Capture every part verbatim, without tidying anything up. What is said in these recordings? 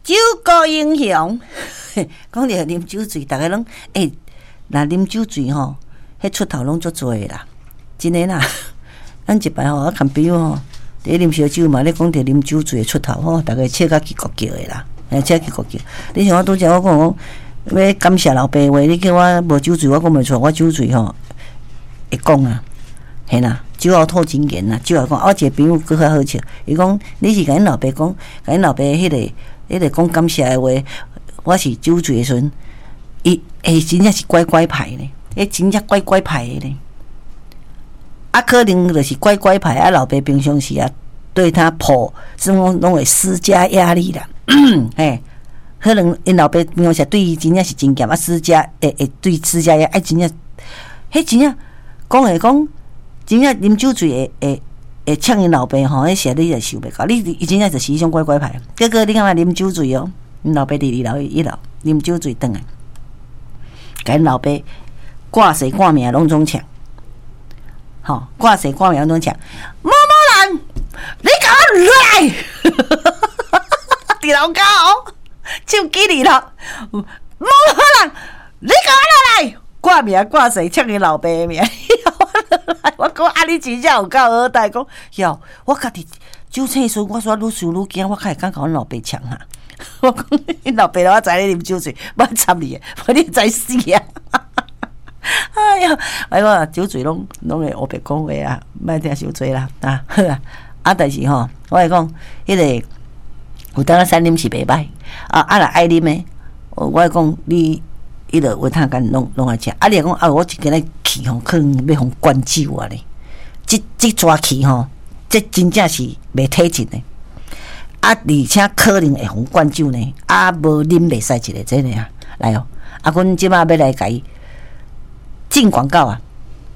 酒国英雄，讲到啉酒醉，大家拢诶，若啉酒醉吼，迄出头拢足多诶啦，真诶啦。咱一摆吼，我看朋友吼，伫啉烧酒嘛，咧讲着啉酒醉出头吼，大家笑甲叽咕叫诶啦，诶，笑叽咕叫。你像我拄则我讲讲，要感谢老爸话，你叫我无酒醉，我讲袂出，我酒醉吼会讲啊，嘿啦。酒后吐真言呐，酒后讲，我一个朋友佫较好笑，伊讲你是甲恁老爸讲，甲恁老爸迄、那个、迄个讲感谢的话，我是酒醉的时阵，伊诶真正是乖乖牌呢，迄真正乖乖牌的呢。啊，可能就是乖乖牌啊，老爸平常时啊对他抱，什么拢会施加压力啦，嘿，可能因老爸平常时对伊真正是真严啊，施加诶诶对施加压，哎真正，迄真正讲诶讲。真正啉酒醉会会会呛因老爸吼，迄时你就想袂到，你伊真正就是迄种乖乖牌。结果你感觉啉酒醉哦，因老爸伫二楼一楼啉酒醉转来，甲因老爸挂谁挂名拢总抢，吼挂谁挂名拢总抢。某某人，你甲我来！伫楼骹哦，手机里头，某某人，你甲我来！挂名挂谁抢因老爸的名？我讲啊，你真正有够好代讲，哟，我家己酒醒时，我说愈想愈惊，我开始敢甲阮老爸抢哈。我讲，恁老爸我知你啉酒醉，我插你的，我你知死啊！哎呀，哎我酒醉拢拢会黑白讲话啊，莫听伤多啦啊好啊！啊，但是吼，我会讲，迄、那个有当啊三啉是袂歹啊，啊若爱啉的，我会讲你。伊著维他干拢拢爱食，啊！你讲啊，我一个咧气吼，可能要互灌酒啊咧。即即抓气吼，这真正是袂体质的，啊！而且可能会互灌酒呢，啊！无啉袂使一个这个啊，来哦！啊，阮即马要来甲伊进广告啊！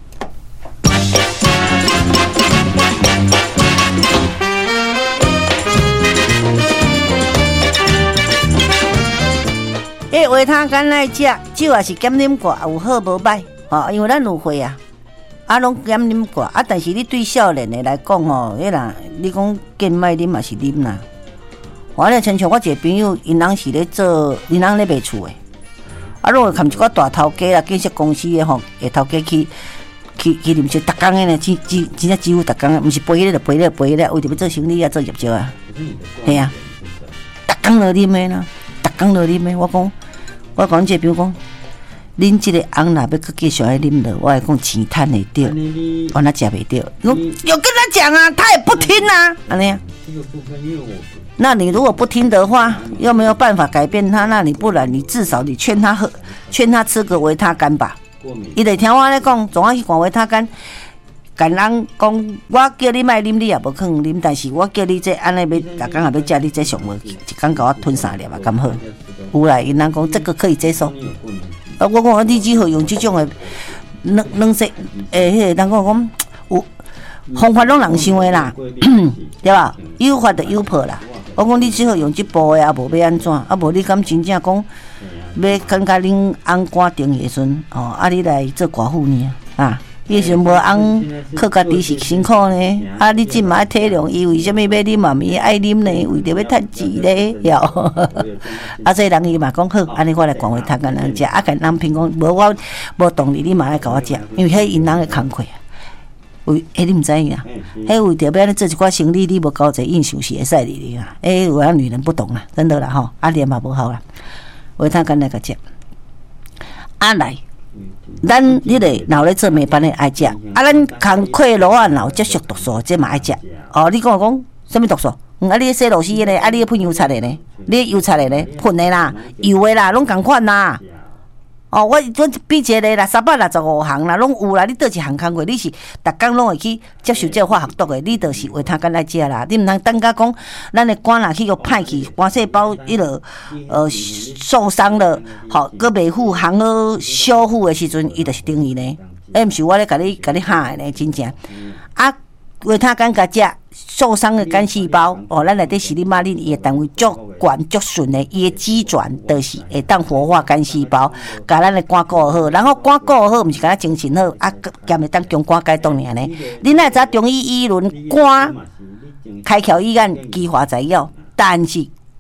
迄维他干爱食，酒也是减啉过，有好无歹吼，因为咱有会啊，啊拢减啉过啊。但是你对少年的来讲吼，迄啦，你讲见卖啉嘛是啉啦。我咧亲像我一个朋友，因人是咧做，因人咧卖厝的，啊，拢会看一寡大头家啦，建设公司的吼，下头家去去去啉酒，逐工的呢，真真真正几乎逐工，毋是陪咧就陪咧陪咧，为着要做生意啊，做业绩啊，系啊，逐工都啉的啦，逐工都啉的，我讲。我讲这，比如讲，恁这个翁若要搁继续爱啉了，我会讲钱赚会到，我哪食袂到？我有跟他讲啊，他也不听啊，安尼啊。那你如果不听的话，又没有办法改变他，那你不然你至少你劝他喝，劝他吃个维他干吧。伊得听我咧讲，总要去灌维他干。干人讲，我叫你莫啉，你也无可能啉。但是我叫你这安尼要，逐工也要食，你这上无一工甲我吞三粒啊，咁好。有啦，因人讲这个可以接受。啊，我讲你只好用这种的软软色，诶，迄个人讲讲有方法拢人想的啦，对吧？有法就有破啦。我讲你只好用这步的，啊，无要安怎？啊，无你敢真正讲要感觉恁翁赶定的时阵，哦，啊，你来做寡妇呢？啊？伊时无翁靠家己是辛苦呢，啊！你真嘛爱体谅伊，为什么要啉嘛？伊爱啉呢？为着要趁钱呢？哟！啊，所以人伊嘛讲好，安尼我来讲话，他跟人食，啊，跟人评讲，无我无动力，你嘛来甲我食，因为迄因人的工课，为迄你毋知影啊？迄为着要安尼做一寡生意，你无交济印象是会使哩哩啊！诶，有啊，女人不懂啦，真的啦吼，啊，念嘛无好啦，为他跟来甲食，啊来。咱迄个老咧做美班的爱食，啊，咱工课路啊，老接触毒素，这嘛爱食。哦，你跟我讲什么毒素？嗯，啊，你洗螺丝的咧，啊，你喷油漆的咧，你油漆的咧，喷的啦，油的啦，拢共款啦。哦，我准比一个啦，三百六十五行啦，拢有啦。你倒一行工过，你是逐工拢会去接受这化学毒的，你就是为他干来食啦。你毋通等甲讲，咱的肝若去个歹去，肝细胞迄落呃受伤了，吼，搁袂复行好修复的时阵，伊就是等于呢。哎，毋是我咧甲你甲你喊的呢，真正啊。为他敢甲食受伤的肝细胞哦，咱内底是你妈你伊的单位足悬足顺的，伊的机转就是会当活化肝细胞，甲咱的肝顾好，然后肝顾好，毋是甲咱精神好，啊，兼会当中肝解冻尔呢。恁哪知中医医论肝开窍医院激化材料，但是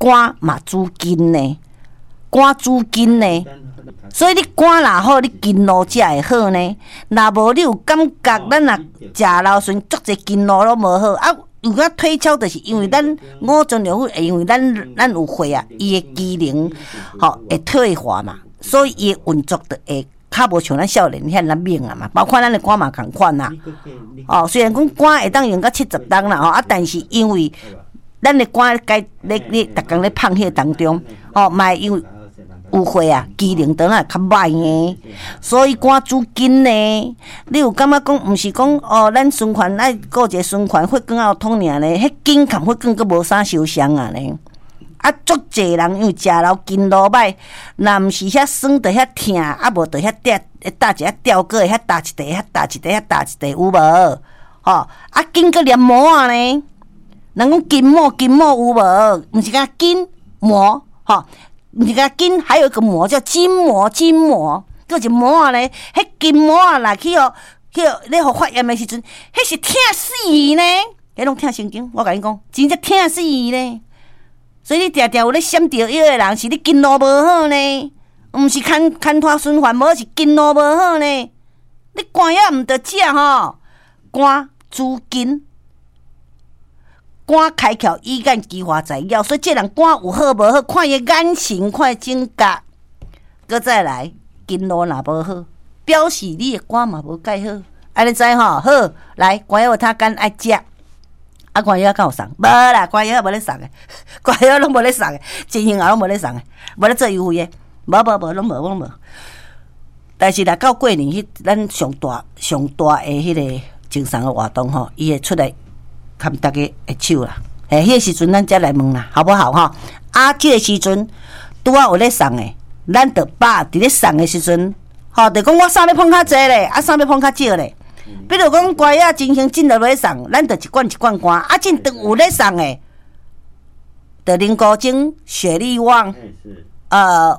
肝嘛主筋呢，肝主筋呢。所以你肝若好，你筋络才会好呢。若无你有感觉，咱若食老顺，足侪筋络拢无好啊。有影推敲，就是因为咱五脏六腑，因为咱咱有血啊，伊的机能吼会退化嘛，所以伊的运作就会较无像咱少年遐咱猛啊嘛。包括咱的肝嘛共款啦。哦，虽然讲肝会当用到七十档啦吼，啊，但是因为咱的肝该咧咧逐工咧胖迄当中，哦，嘛会因为有血啊，机能当然较歹呢，所以肝主筋呢。你有感觉讲，毋是讲哦，咱循环爱顾一个循环血管要通尔呢？迄筋含血管佫无啥受伤啊呢？啊，足侪人因为食老筋络歹，若毋是遐酸着遐疼，啊无着遐吊搭一遐吊过，遐搭一地，遐搭一地，遐搭一地，有无？吼、哦，啊筋佫黏膜啊呢？人讲筋膜，筋膜有无？毋是讲筋膜，吼、哦。毋是讲筋，还有一个膜叫筋膜，筋膜，佫一膜啊咧，迄筋膜啊来去哦，去哦，咧互发炎的时阵，迄是疼死呢，迄拢疼神经。我甲你讲，真正疼死呢。所以你常常有咧闪着药的人，是你筋络无好呢，毋是牵牵拖循环无，是筋络无好呢。你肝药毋得食吼，肝主筋。肝开窍，以眼激发材料，所以这人肝有好无好，看伊眼神，看伊整甲，搁再来筋络若无好，表示你的肝嘛无介好。安尼知吼？好，来肝药他干爱食，啊肝药敢有送？无啦，肝药无咧送的，肝药拢无咧送的，真心啊拢无咧送的，无咧做优惠的，无无无拢无拢无。但是若到过年迄，咱上大上大的迄个精神的活动吼，伊会出来。看大家的手啦，诶，迄个时阵咱才来问啦，好不好哈？啊，即、这个时阵拄啊有咧送诶，咱着把伫咧送诶时阵，吼，着讲我衫要捧较济咧，啊，衫要捧较少咧。比如讲乖啊，真行真着咧送，咱着一罐一罐罐，啊，真当有咧送诶，着林高精、雪力旺、呃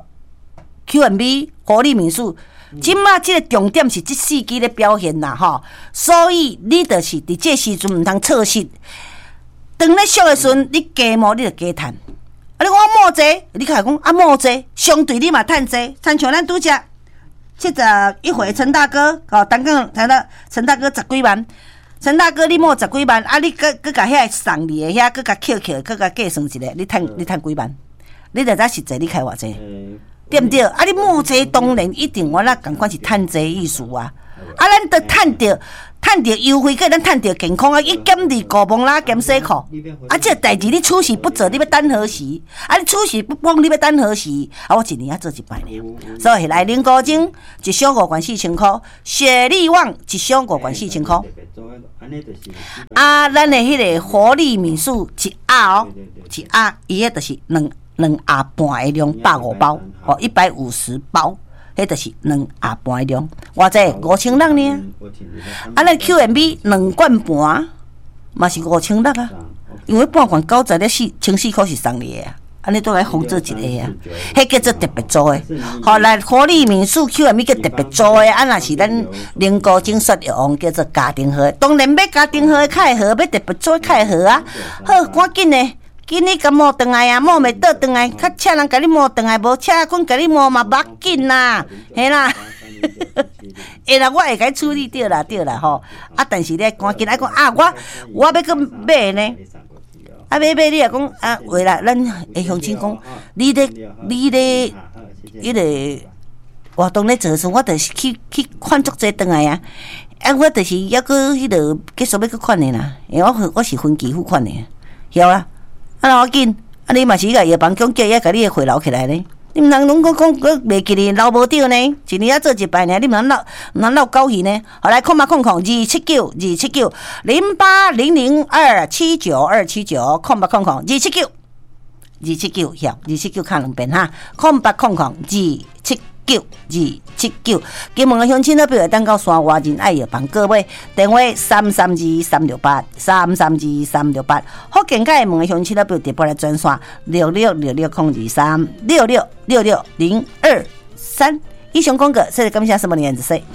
Q M B、活力民宿。即马即个重点是即四支咧表现啦，吼，所以你著是伫这时阵毋通错失。当咧俗诶时阵，你加毛你著加趁。啊，你讲我毛济，你开讲啊毛济，相对你嘛趁济，参像咱拄只七十一岁陈大哥，哦，单讲谈到陈大哥十几万，陈大哥你毛十几万，啊你搁搁甲遐送你诶遐，搁甲扣扣，搁甲计算一下，你趁你趁几万？你著知实际你开偌济？对不对？啊，你毛济当然一定我那共款是趁济意思啊！啊，咱得趁着趁着优惠，给咱趁着健康啊！一减二高帮啦，减洗裤啊！这代志你处事不做，你要等何时？啊，你处事不帮，你要等何时？啊，我一年要做一摆呢。所以来零高精一箱五罐四千块，雪力旺一箱五罐四千块。啊，咱的迄个活力民宿一盒哦，一盒伊个就是两。两盒半的量，百五包，哦，一百五十包，迄就是两盒半的量。偌济五千六呢？啊，咱 Q M B 两罐半，嘛是五千六啊。因为半罐九十咧四千四块是送你的啊，安尼都来封做一个啊。迄叫做特别做的。后来活力民宿 Q M B 叫特别做的，啊，若是咱零高精刷用叫做家庭盒。当然要家庭盒较会好，要特别做较会好啊。好，赶紧的。今日甲摸转来啊，摸袂倒转来，较请人甲你摸转来，无请阮甲你摸嘛，无要紧啦，嘿啦，会啦，我会甲你处理掉啦，对啦吼。啊，但是咧，赶紧来讲啊，我我要去买呢，啊买买你也讲啊，话啦，咱会乡亲讲，你咧你咧迄个活动咧做时，我就是去去款足济转来啊，啊，我就是抑个迄个继续要去款的啦，因为我我是分期付款的，晓啦。啊，要紧，啊，你嘛是甲药房讲叫伊甲你的血留起来呢？你毋通拢讲讲讲袂记哩留无着呢？一年才做一摆呢，你毋通留毋通留狗戏呢？好来，空八空空二七九二七九零八零零二七九二七九空八空空二七九二七九，晓二七九看两遍哈，空八空空二七九二七九，金门的乡亲那边会等到山外人爱药房各位电话三三二三六八三三二三六八，福建界门的乡亲那边直播来专线六六六六空二三六六六六零二三。以上广告，谢谢感谢什么年子岁。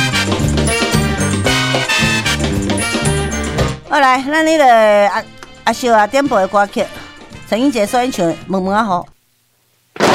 好来，咱那个啊。啊， 啊，小啊点播的歌曲，陈英杰所演唱的《问问啊好》。